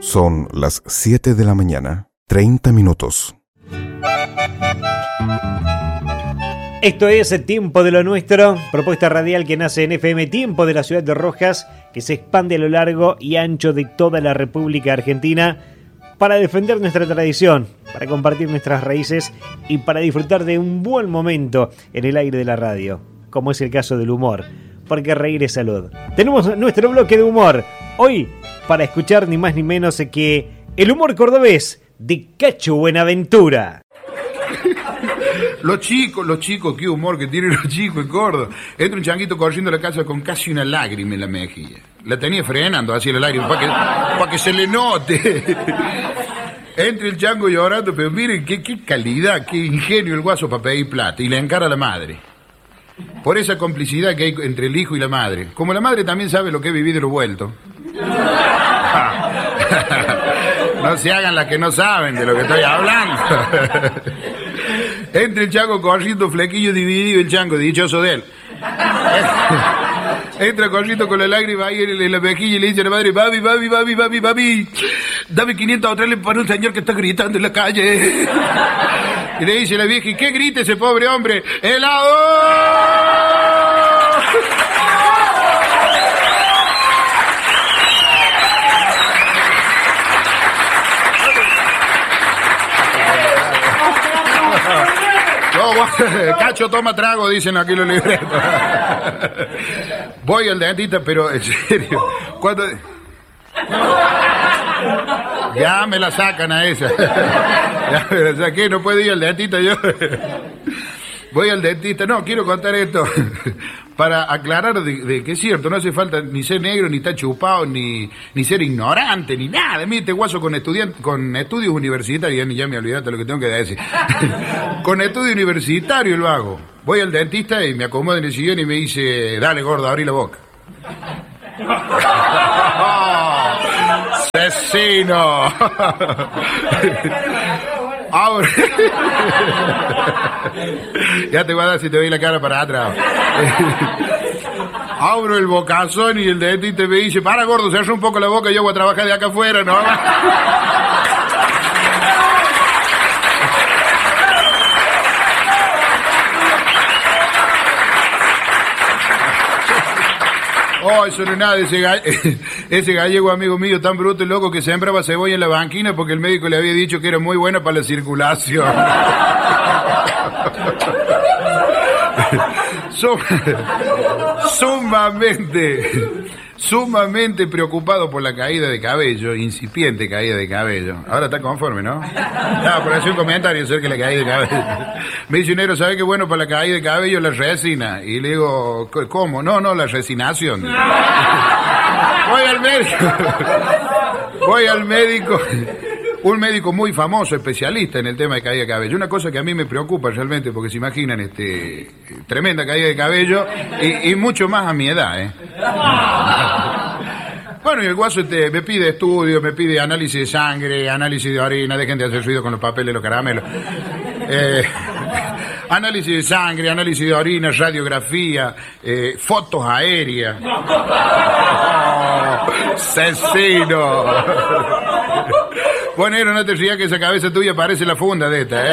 Son las 7 de la mañana, 30 minutos. Esto es Tiempo de lo Nuestro, propuesta radial que nace en FM Tiempo de la ciudad de Rojas, que se expande a lo largo y ancho de toda la República Argentina para defender nuestra tradición, para compartir nuestras raíces y para disfrutar de un buen momento en el aire de la radio, como es el caso del humor, porque reír es salud. Tenemos nuestro bloque de humor, hoy para escuchar ni más ni menos que el humor cordobés de Cacho Buenaventura. Los chicos, qué humor que tienen los chicos en Córdoba. Entra un changuito corriendo a la casa con casi una lágrima en la mejilla. La tenía frenando así la lágrima para que se le note. Entra el chango llorando, pero miren qué calidad, qué ingenio el guaso para pedir plata. Y le encara a la madre. Por esa complicidad que hay entre el hijo y la madre. Como la madre también sabe lo que he vivido y lo vuelto. No se hagan las que no saben de lo que estoy hablando. Entra el chango corriendo, flequillo dividido, el chango, dichoso de él. Entra corriendo con la lágrima ahí en la mejilla y le dice a la madre: babi, dame 500 otrales para un señor que está gritando en la calle. Y le dice la vieja: ¿y qué grita ese pobre hombre? ¡Helado! Cacho toma trago, dicen aquí los libretos. Voy al dentista, pero en serio, cuando... Ya me la sacan a esa. Ya me la saqué, no puedo ir al dentista yo. Voy al dentista, no, quiero contar esto para aclarar de que es cierto, no hace falta ni ser negro, ni estar chupado, ni ser ignorante, ni nada. Mire, este guaso con estudios universitarios, ya me olvidaste lo que tengo que decir. Con estudio universitario lo hago. Voy al dentista y me acomodo en el sillón y me dice: dale, gordo, abrí la boca. ¡Asesino! Ahora... Ya te voy a dar si te doy la cara para atrás. Abro el bocazón y el dentista me dice: para, gordo, cierra un poco la boca, yo voy a trabajar de acá afuera, ¿no? Oh, eso no es nada, ese gallego amigo mío tan bruto y loco que sembraba cebolla en la banquina porque el médico le había dicho que era muy buena para la circulación. Sumamente preocupado por la caída de cabello, incipiente caída de cabello. Ahora está conforme, ¿no? No, pero hace un comentario acerca de la caída de cabello. Me dice: negro, ¿sabe qué bueno para la caída de cabello? La resina. Y le digo: ¿cómo? No, la resinación. Voy al médico. Un médico muy famoso, especialista en el tema de caída de cabello. Una cosa que a mí me preocupa realmente, porque se imaginan, tremenda caída de cabello y mucho más a mi edad, Bueno, y el guaso me pide estudios, me pide análisis de sangre, análisis de orina, dejen de hacer ruido con los papeles y los caramelos. Análisis de sangre, análisis de orina, radiografía, fotos aéreas. ¡Asesino! Bueno, no te rías que esa cabeza tuya parece la funda de esta,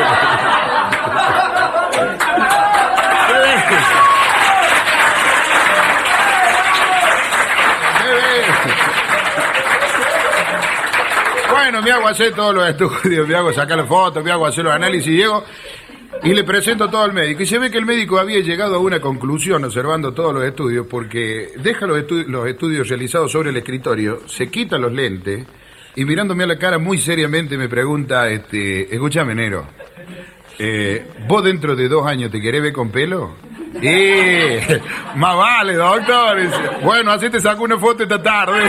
Bueno, me hago hacer todos los estudios, me hago sacar las fotos, me hago hacer los análisis, llego y le presento todo al médico. Y se ve que el médico había llegado a una conclusión observando todos los estudios, porque deja los estudios realizados sobre el escritorio, se quita los lentes y mirándome a la cara muy seriamente me pregunta: escúchame, negro, ¿vos dentro de 2 años te querés ver con pelo? Más vale, doctor. Bueno, así te saco una foto esta tarde.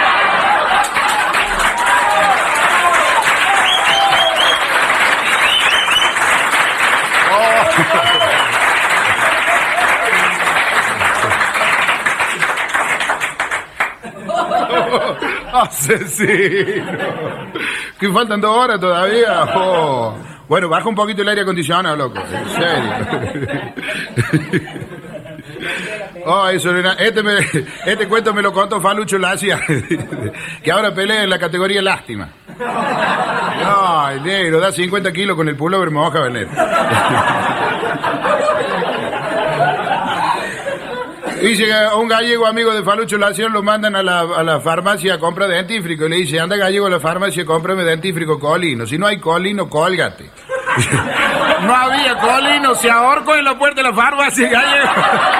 ¡Asesino! ¿Que faltan 2 horas todavía? Oh. Bueno, baja un poquito el aire acondicionado, loco. En serio. Oh, eso era, este cuento me lo contó Falucho Lacia, que ahora pelea en la categoría lástima. Ay, negro, da 50 kilos con el pullover moja, el negro. Dice que un gallego amigo de Falucho Lacia lo mandan a la farmacia a comprar dentífrico y le dice, anda gallego a la farmacia, cómprame dentífrico colino. Si no hay colino, cólgate. No había colino, se ahorcó en la puerta de la farmacia, gallego.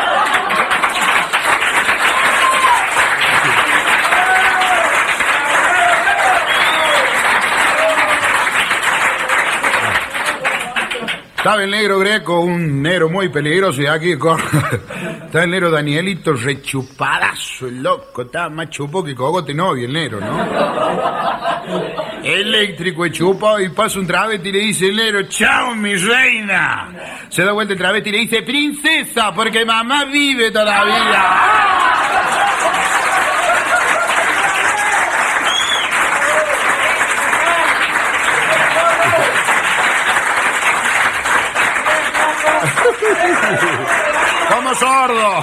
Estaba el negro Greco, un negro muy peligroso, y aquí está el negro Danielito rechupadazo, el loco, estaba más chupo que cogote novio el negro, ¿no? Eléctrico y chupo, y pasa un travesti y le dice el negro, chao mi reina. Se da vuelta el travesti y le dice, princesa, porque mamá vive todavía. ¡Como sordo!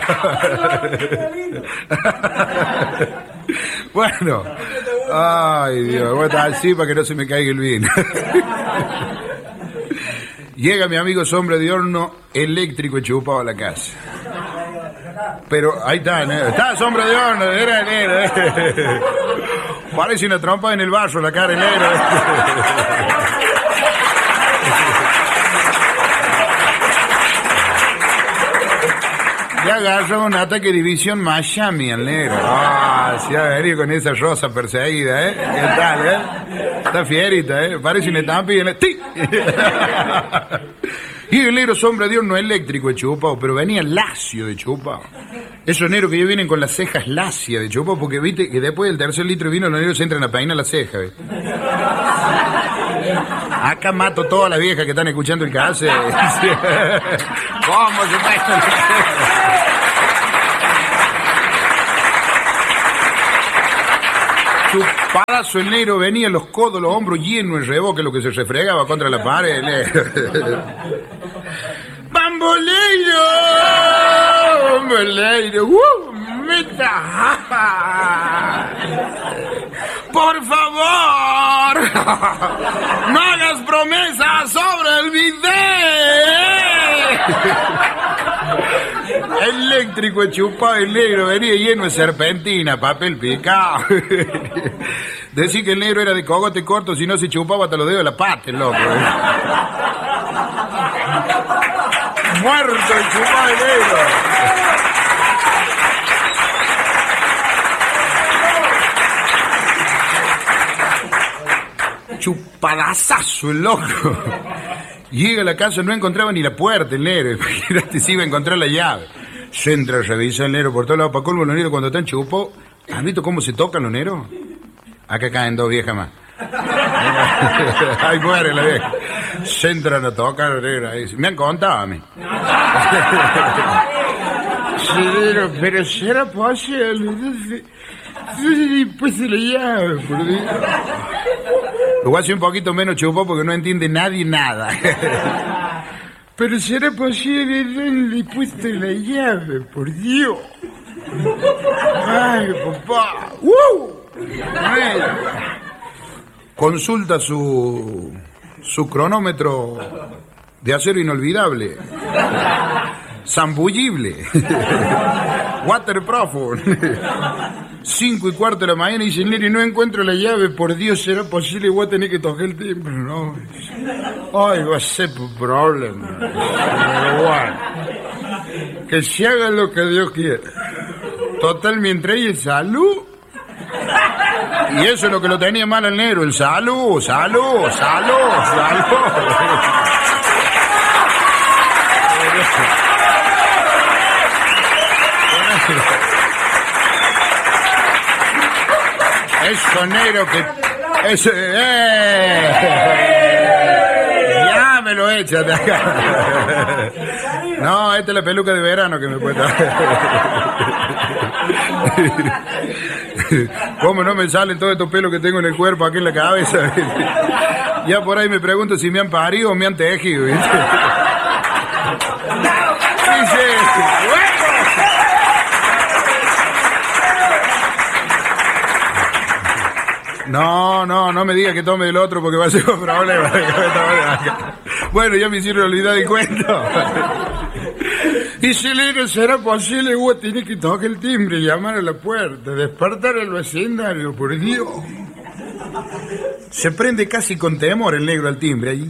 Bueno, ay Dios, voy a estar así para que no se me caiga el vino. Llega mi amigo Sombra de Horno eléctrico y chupado a la casa. Pero ahí está, negro. Está Sombra de Horno, era negro. Parece una trompa en el vaso la cara, negro. Ya agarró un ataque de división Miami al negro. Ah, se ha venido con esa rosa perseguida, ¿eh? ¿Qué tal, Está fierita, Parece una estampa y ¡Ti! Y el negro Sombra de Horno eléctrico de chupado, pero venía lacio de chupado. Esos negros que ya vienen con las cejas lacias de chupado, porque viste que después del tercer litro de vino los negros se entran a peinar las cejas, ¿ves? Acá mato todas las viejas que están escuchando el case. ¿Cómo se peinan las cejas? Chupadazo el negro, venía los codos, los hombros llenos de reboque, lo que se refregaba contra la pared. ¡Bamboleiro! ¡Bamboleiro! ¡Meta! ¡Por favor! ¡No hagas promesas sobre el video! Eléctrico chupado el negro, venía lleno de serpentina, papel picado. Decir que el negro era de cogote corto, si no se chupaba hasta los dedos de la pata, el loco. Muerto el chupado el negro. Chupadazazo el loco. Llega a la casa, no encontraba ni la puerta el negro. Imagínate si iba a encontrar la llave. Se entra, revisa el negro por todos lados. Para colmo, los negros cuando están chupos, ¿has visto cómo se tocan los negros? Acá caen dos viejas más. Ahí muere la vieja. Se entran a tocar los negros. Ahí. Me han contado a mí. Sí, pero será posible. Pues se le llave, por Dios. Lo voy a hacer un poquito menos chupo porque no entiende nadie nada. Pero será posible darle puesto la llave, por Dios. Ay, papá. Ay. Consulta su cronómetro de acero inolvidable. Zambullible. Waterproof. 5:15 de la mañana y dice, Neri, no encuentro la llave, por Dios, ¿será posible? Voy a tener que tocar el timbre, no. Ay, va a ser un problema. Pero bueno, que se haga lo que Dios quiera. Total, mientras hay salud. Y eso es lo que lo tenía mal el negro, el salud. Eso negro que... Eso... Ya me lo echa de acá. No, esta es la peluca de verano que me puede dar. ¿Cómo no me salen todos estos pelos que tengo en el cuerpo, aquí en la cabeza? Ya por ahí me pregunto si me han parido o me han tejido, ¿viste? Dice... ¡Bueno! No me diga que tome del otro porque va a ser un problema. Bueno, ya me hicieron olvidar el cuento. Y si le será posible, vos tenés que tocar el timbre, llamar a la puerta, despertar al vecindario, por Dios. Se prende casi con temor el negro al timbre allí.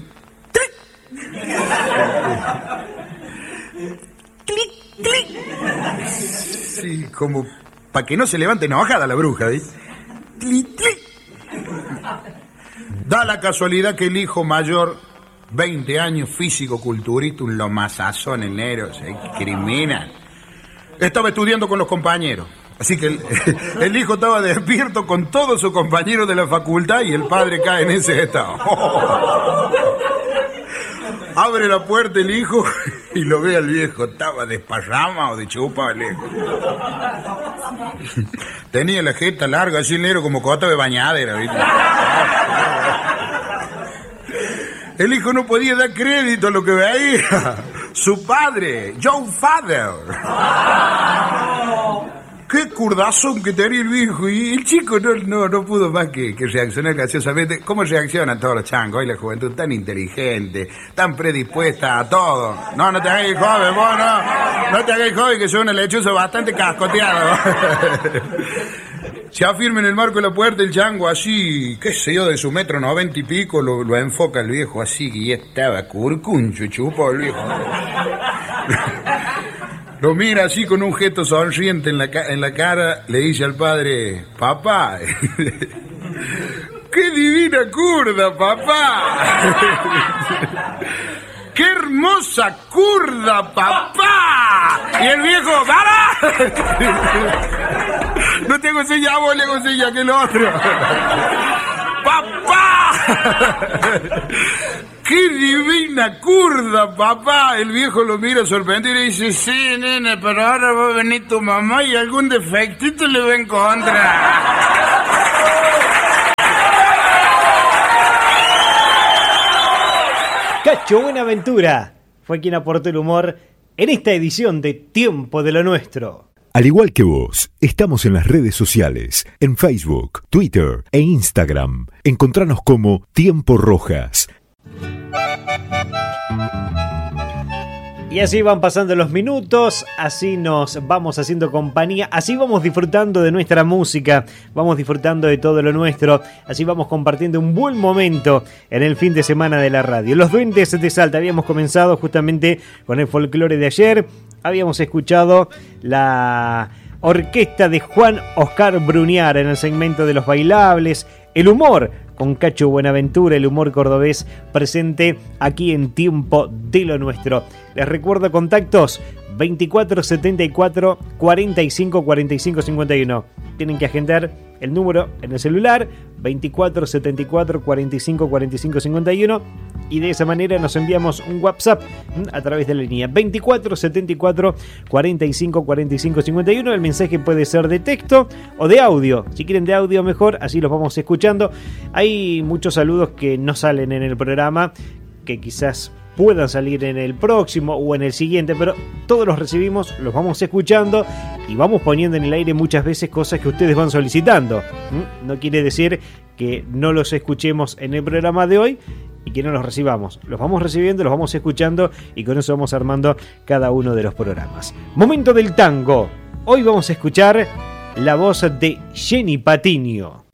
¡Clic! ¡Clic! Sí, como para que no se levante enojada la bruja, ¿ves? ¡Clic! ¡Clic! Da la casualidad que el hijo mayor, 20 años, físico-culturista, un lomazazón el negro, se crimina. Estaba estudiando con los compañeros. Así que el hijo estaba despierto con todos sus compañeros de la facultad y el padre cae en ese estado. Abre la puerta el hijo y lo ve al viejo. Estaba desparramado de chupa el viejo. Tenía la jeta larga, así negro como cota de bañadera, ¿viste? El hijo no podía dar crédito a lo que veía. Su padre, John Father. Qué curdazón que tenía el viejo. Y el chico no pudo más que reaccionar graciosamente. ¿Cómo reaccionan todos los changos? Hoy la juventud tan inteligente, tan predispuesta a todo. No te hagáis joven, vos no te hagáis joven, que soy una lechuza bastante cascoteado. Se afirma en el marco de la puerta el chango así, qué sé yo, de su 1,90 y pico, lo enfoca el viejo así, que ya estaba curcuncho, chupo el viejo. Lo mira así con un gesto sonriente en la cara, le dice al padre, papá, ¡qué divina curda, papá! ¡Qué hermosa curda, papá! Y el viejo, ¡para! No tengo señal, vos le hago señal que el otro. ¡Papá! ¡Qué divina curda, papá! El viejo lo mira sorprendido y le dice, sí, nene, pero ahora va a venir tu mamá y algún defectito le va a encontrar. Cacho Buenaventura fue quien aportó el humor en esta edición de Tiempo de lo Nuestro. Al igual que vos, estamos en las redes sociales, en Facebook, Twitter e Instagram. Encontranos como Tiempo Rojas. Y así van pasando los minutos, así nos vamos haciendo compañía, así vamos disfrutando de nuestra música, vamos disfrutando de todo lo nuestro, así vamos compartiendo un buen momento en el fin de semana de la radio. Los Duendes de Salta, habíamos comenzado justamente con el folclore de ayer, habíamos escuchado la orquesta de Juan Oscar Bruniar en el segmento de los bailables, el humor con Cacho Buenaventura, el humor cordobés presente aquí en Tiempo de lo Nuestro. Les recuerdo contactos 2474 45 45 51. Tienen que agendar el número en el celular 2474 45 45 51 y de esa manera nos enviamos un WhatsApp a través de la línea 2474 45 45 51. El mensaje puede ser de texto o de audio. Si quieren de audio mejor, así los vamos escuchando. Hay muchos saludos que no salen en el programa, que quizás puedan salir en el próximo o en el siguiente, pero todos los recibimos, los vamos escuchando y vamos poniendo en el aire muchas veces cosas que ustedes van solicitando. No quiere decir que no los escuchemos en el programa de hoy y que no los recibamos. Los vamos recibiendo, los vamos escuchando y con eso vamos armando cada uno de los programas. Momento del tango. Hoy vamos a escuchar la voz de Jenny Patiño.